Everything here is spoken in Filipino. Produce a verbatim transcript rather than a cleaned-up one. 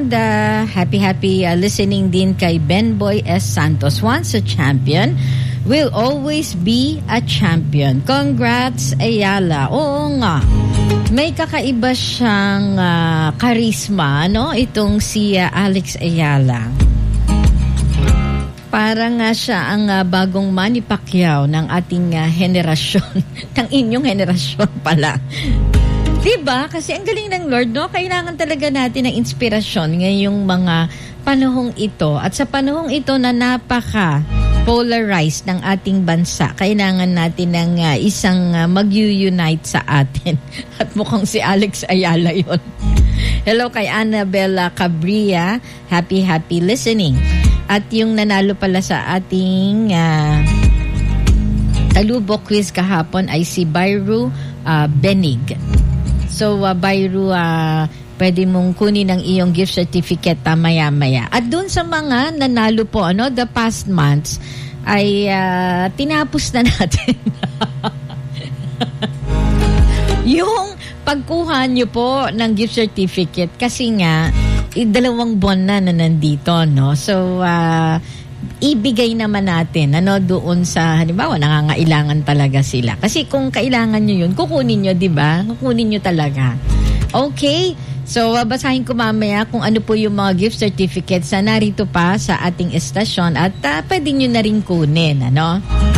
And uh, happy, happy uh, listening din kay Benboy S. Santos. Once a champion, will always be a champion. Congrats, Ayala. Oo nga. May kakaiba siyang uh, karisma, no? Itong si uh, Alex Ayala. Parang nga uh, siya ang uh, bagong Manny Pacquiao ng ating uh, henerasyon. ng inyong henerasyon pala. Diba? Kasi ang galing ng Lord, no? Kailangan talaga natin ng inspirasyon ngayong mga panahong ito. At sa panahong ito na napaka polarized ng ating bansa, kailangan natin ng uh, isang uh, mag-unite sa atin. At mukhang si Alex Ayala yon. Hello kay Annabella Cabria. Happy, happy listening. At yung nanalo pala sa ating uh, Talubok quiz kahapon ay si Byru uh, Benig. So, uh, Byru, uh, pwede mong kunin ang iyong gift certificate uh, maya-maya. At doon sa mga nanalo po, ano, the past months, ay uh, tinapos na natin. Yung pagkuha nyo po ng gift certificate, kasi nga, dalawang buwan na na nandito, no? So, uh, ibigay naman natin ano doon sa halimbawa nangangailangan talaga sila. Kasi kung kailangan niyo yun, kukunin niyo, 'di ba? Kukunin niyo talaga. Okay? So, uh, basahin ko mamaya kung ano po yung mga gift certificates na narito pa sa ating estasyon at uh, pwede niyo na rin kunin, ano?